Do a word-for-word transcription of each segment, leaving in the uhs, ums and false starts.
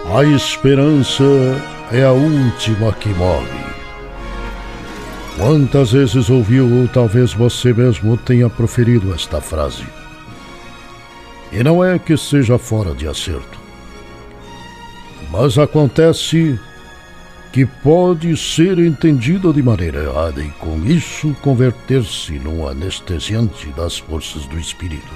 A esperança é a última que morre. Quantas vezes ouviu ou talvez você mesmo tenha proferido esta frase? E não é que seja fora de acerto, mas acontece que pode ser entendida de maneira errada e com isso converter-se num anestesiante das forças do espírito.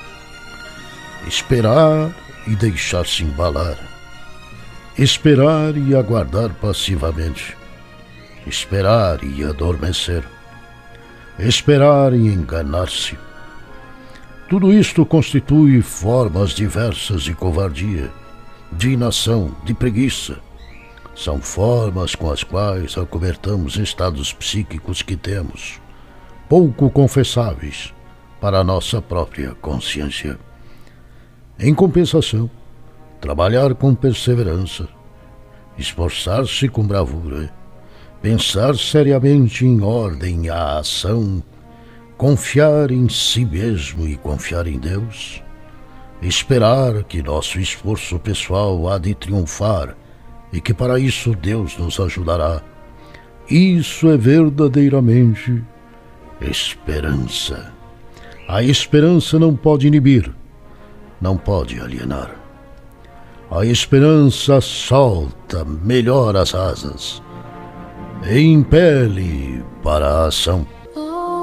Esperar e deixar-se embalar. Esperar e aguardar passivamente. Esperar e adormecer. Esperar e enganar-se. Tudo isto constitui formas diversas de covardia, de inação, de preguiça. São formas com as quais acobertamos estados psíquicos que temos, pouco confessáveis para a nossa própria consciência. Em compensação, trabalhar com perseverança, esforçar-se com bravura, pensar seriamente em ordem à ação, confiar em si mesmo e confiar em Deus, esperar que nosso esforço pessoal há de triunfar e que para isso Deus nos ajudará. Isso é verdadeiramente esperança. A esperança não pode inibir, não pode alienar. A esperança solta melhor as asas e impele para a ação.